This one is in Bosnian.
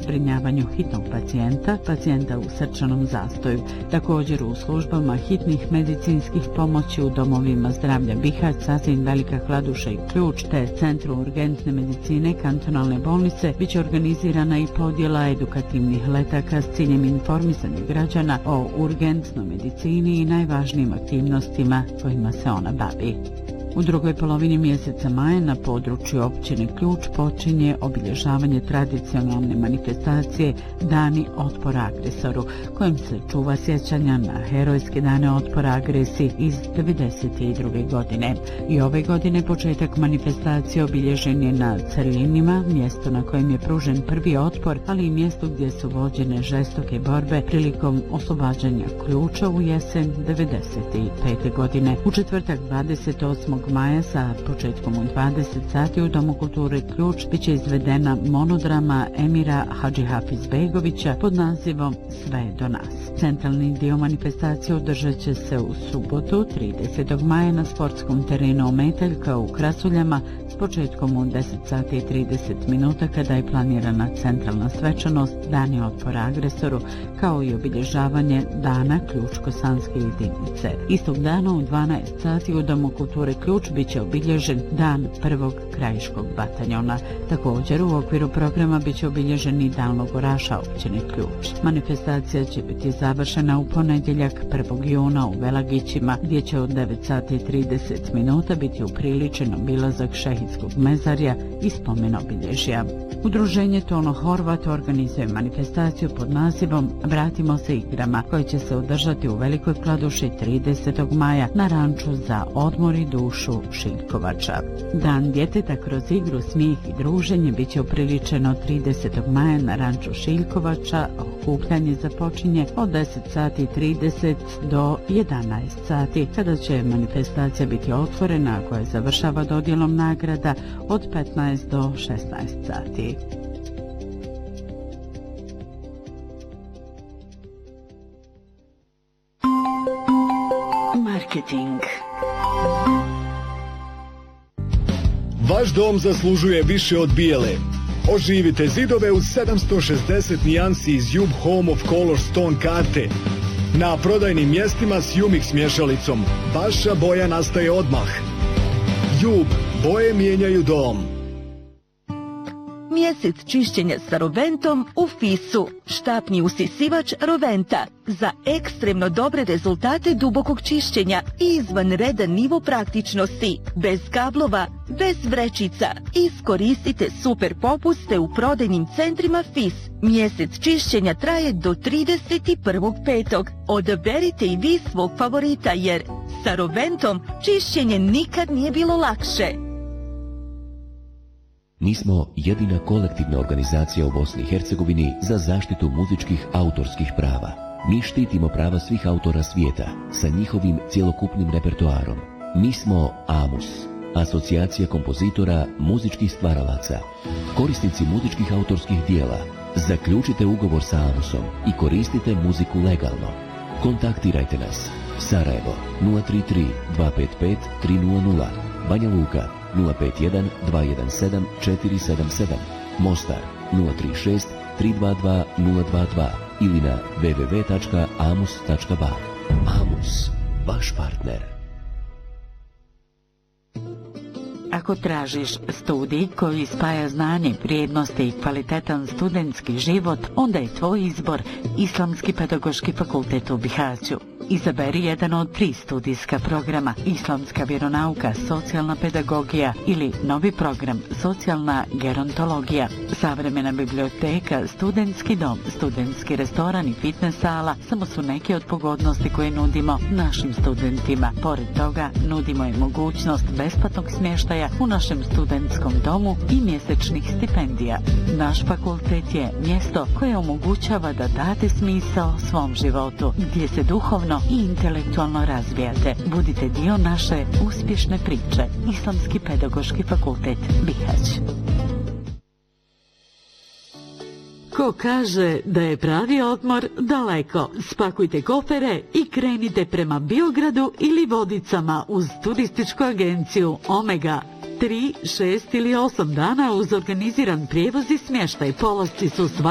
zbrinjavanju hitnog pacijenta u srčanom zastoju. Također u službama hitnih medicinskih pomoći u domovima zdravlja Bihać, Sasin, Velika Kladuša i Ključ te Centru urgentne medicine kantonalne bolnice biće organizirana i podjela edukativnih letaka s ciljem informisanja građana o urgentnoj medicini i najvažnijim aktivnostima kojima se ona bavi. U drugoj polovini mjeseca maja na području općine Ključ počinje obilježavanje tradicionalne manifestacije Dani otpora agresoru, kojim se čuva sjećanja na herojske dane otpora agresiji iz 1992. godine. I ove godine početak manifestacije obilježen je na Crlinima, mjesto na kojem je pružen prvi otpor, ali i mjesto gdje su vođene žestoke borbe prilikom oslobađanja Ključa u jesen 1995. godine. U četvrtak 28. maja sa početkom u 20 sati u Domu kulture Ključ biće izvedena monodrama Emira Hadžihafizbegovića pod nazivom Sve do nas. Centralni dio manifestacije održat će se u subotu 30. maja na sportskom terenu Ometaljka u Krasuljama s početkom u 10 sati i 30 minuta kada je planirana centralna svečanost Dani otpora agresoru kao i obilježavanje Dana Ključko-Sanske jedinice. Istog dana u 12 sati u Domu kulture Ključ biće obilježen Dan prvog krajiškog bataljona. Također u okviru programa biće obilježen i Dan logoraša općine Ključ. Manifestacija će biti završena u ponedjeljak 1. juna u Velagićima gdje će od 9 sati i 30 minuta biti upriličen obilazak šehidskog mezarja i spomen obilježja. Udruženje Tono Horvat organizuje manifestaciju pod nazivom Vratimo se igrama koja će se održati u Velikoj Kladuši 30. maja na ranču za odmor i dušu Šiljkovača. Dan djeteta kroz igru, smijeh i druženje biće upriličeno 30. maja na ranču Šiljkovača. Okupljanje započinje od 10 sati 30 do 11 sati kada će manifestacija biti otvorena koja završava dodjelom nagrada od 15 do 16 sati. Marketing. Vaš dom zaslužuje više od bijele. Oživite zidove uz 760 nijansi iz Jub Home of Color Stone karte. Na prodajnim mjestima s Umix mješalicom. Vaša boja nastaje odmah. Jub, boje mijenjaju dom. Mjesec čišćenja sa Roventom u Fisu. Štapni usisivač Roventa. Za ekstremno dobre rezultate dubokog čišćenja i izvanredan nivo praktičnosti. Bez kablova, bez vrećica. Iskoristite super popuste u prodajnim centrima Fis. Mjesec čišćenja traje do 31.5. Odaberite i vi svog favorita jer sa Roventom čišćenje nikad nije bilo lakše. Mi smo jedina kolektivna organizacija u Bosni i Hercegovini za zaštitu muzičkih autorskih prava. Mi štitimo prava svih autora svijeta sa njihovim cjelokupnim repertoarom. Mi smo AMUS, Asocijacija kompozitora muzičkih stvaralaca. Korisnici muzičkih autorskih dijela, zaključite ugovor sa AMUSom i koristite muziku legalno. Kontaktirajte nas. Sarajevo 033 255 300, Banja Luka 051 217 477, Mostar 036 322 022 ili na www.amus.ba. AMUS, vaš partner. Ako tražiš studij koji spaja znanje, vrijednosti i kvalitetan studentski život, onda je tvoj izbor Islamski pedagoški fakultet u Bihaću. Izaberi jedan od 3 studijska programa: Islamska vjeronauka, socijalna pedagogija ili novi program Socijalna gerontologija. Savremena biblioteka, studentski dom, studentski restoran i fitness sala samo su neke od pogodnosti koje nudimo našim studentima. Pored toga, nudimo i mogućnost besplatnog smještaja u našem studentskom domu i mjesečnih stipendija. Naš fakultet je mjesto koje omogućava da date smisao svom životu, gdje se duhovno i intelektualno razvijate. Budite dio naše uspješne priče. Islamski pedagoški fakultet Bihać. Ko kaže da je pravi odmor daleko? Spakujte kofere i krenite prema Biogradu ili Vodicama uz turističku agenciju Omega. 3, 6 ili 8 dana uz organiziran prijevoz i smještaj. Polasci su